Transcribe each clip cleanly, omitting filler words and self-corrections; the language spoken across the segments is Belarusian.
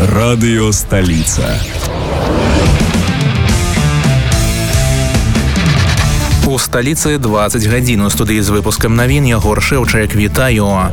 Радыё Сталіца. У сталіцы 20 гадзін. У студыі з выпускам навін Ягор Шэўчэк. Вітаю.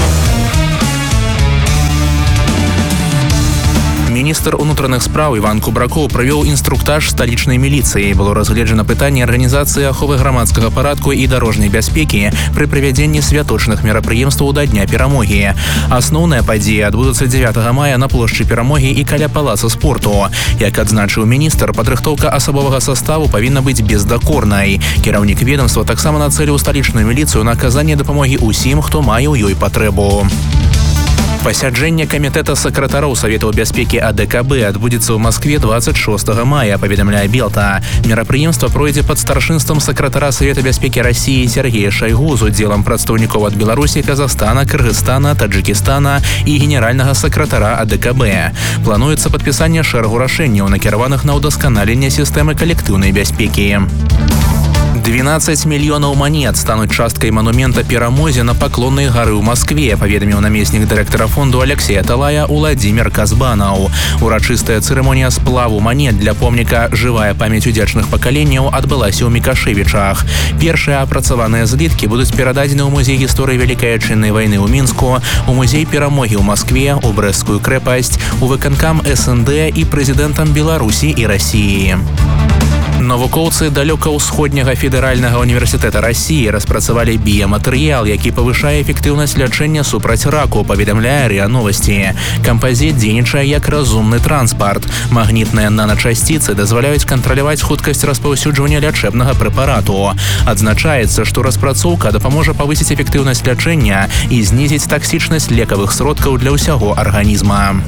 Міністр унутраных спраў Іван Кубракоў правёў інструктаж сталічнай міліцыі. Было разгледжана пытанне арганізацыі аховы грамадскага парадку і дарожнай бяспекі пры правядзенні святочных мерапрыемстваў да Дня Перамогі. Асноўныя падзеі адбудуцца 9 мая на плошчы Перамогі і каля палаца спорту. Як адзначыў міністр, падрыхтоўка асабовага саставу павінна быць бездакорнай. Кіраўнік ведомства таксама нацэліў сталічную міліцыю на аказанне дапамогі ўсім, хто мае ў ёй патрэбу. Пасяджэнне камітэта сакратароў Саветаў бяспекі АДКБ адбудзецца ў Маскве 26 мая, паведамляе Белта. Мерапрыемства пройдзе пад старшынствам сакратара Савета бяспекі Расіі Сергея Шайгу з удзелам прадстаўнікоў ад Беларусі, Казахстана, Кыргызстана, Таджыкістана і генеральнага сакратара АДКБ. Плануецца падпісанне шэрагу рашэнняў, накіраваных на ўдасканаленне сістэмы калектыўнай бяспекі. 12 мільёнаў манет стануць часткай манумента Перамозе на Паклоннай гары ў Маскве, паведаміў намеснік дырэктара фонду Алексея Талая Уладзімір Казбанаў. Урачыстая цырымонія сплаву манет для помніка «Жывая памяць удзячных пакаленняў» адбылася ў Мікашэвічах. Першыя апрацаваныя зліткі будуць перададзены ў музей гісторыі Вялікай Адчыннай вайны ў Мінску, у музей Перамогі ў Маскве, у Брэсцкую крэпасць, у выканкам СНД і прэзідэнтам Беларусі і Расіі. Навукоўцы далёка-ўсходняга федэральнага універсітэта Расіі распрацавалі біяматэрыял, які павышае эфектыўнасць лячэння супраць раку, паведамляе РИА Новости. Кампазіт дзейнічае як разумны транспарт. Магнітныя наначасціцы дазваляюць кантраляваць хуткасць распаўсюджвання лячэбнага прэпарату. Адзначаецца, што распрацоўка дапаможа павысіць эфектыўнасць лячэння і знізіць таксічнасць лекавых сродкаў для ўсяго арганізма.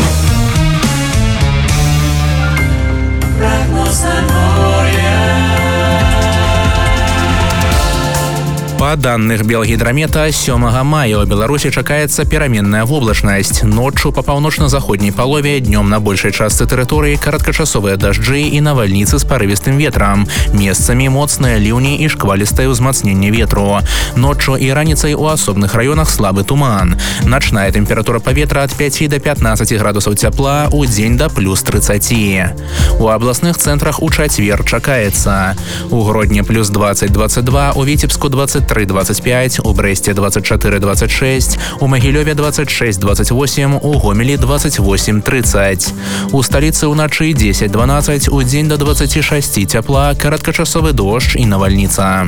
Па данных Белгідрамета, 7 мая ў Беларусі чакаецца пераменная воблачнасць. Ноччу па паўночна-заходняй палове, днём на большай частцы тэрыторыі кароткачасовыя дажджы і навальніцы з парывістым ветрам. Месцамі моцныя ліўні і шквалістае ўзмацненне ветру. Ноччу і раніцай у асобных раёнах слабы туман. Начная тэмпература паветра ад 5 да 15 градусаў цяпла, у дзень да плюс 30. У абласных цэнтрах у чацвер чакаецца. У Гродні плюс 20-22, у Віцебску 23-25, у Брэсце 24-26, у Магілёве 26-28, у Гомелі 28-30. У сталіцы ўначы 10-12, у дзень да 26 цяпла, кароткачасовы дождж і навальніца.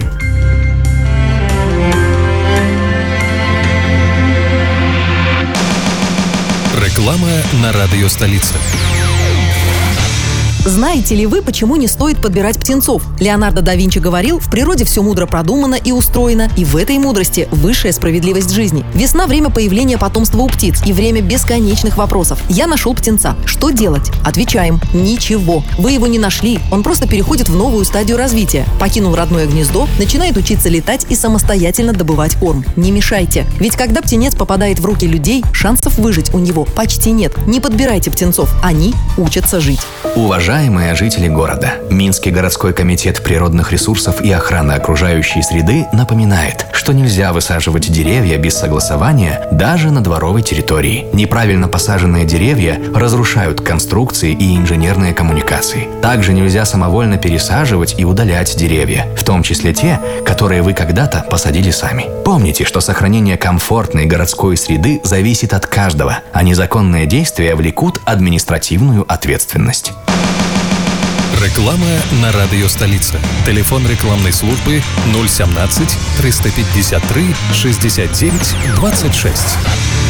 Реклама на Радио Столица. Знаете ли вы, почему не стоит подбирать птенцов? Леонардо да Винчи говорил, в природе все мудро продумано и устроено, и в этой мудрости высшая справедливость жизни. Весна – время появления потомства у птиц и время бесконечных вопросов. Я нашел птенца. Что делать? Отвечаем – ничего. Вы его не нашли, он просто переходит в новую стадию развития. Покинул родное гнездо, начинает учиться летать и самостоятельно добывать корм. Не мешайте. Ведь когда птенец попадает в руки людей, шансов выжить у него почти нет. Не подбирайте птенцов, они учатся жить. Уважаемые жители города, Минский городской комитет природных ресурсов и охраны окружающей среды напоминает, что нельзя высаживать деревья без согласования даже на дворовой территории. Неправильно посаженные деревья разрушают конструкции и инженерные коммуникации. Также нельзя самовольно пересаживать и удалять деревья, в том числе те, которые вы когда-то посадили сами. Помните, что сохранение комфортной городской среды зависит от каждого, а незаконные действия влекут административную ответственность. Реклама на Радио Столица. Телефон рекламной службы 017 353 69 26.